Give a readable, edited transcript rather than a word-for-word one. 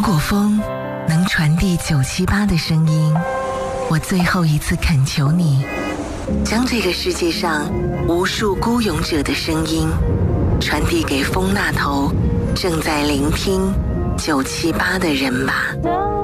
果风能传递978的声音，我最后一次恳求你，将这个世界上无数孤勇者的声音传递给风那头正在聆听978的人吧。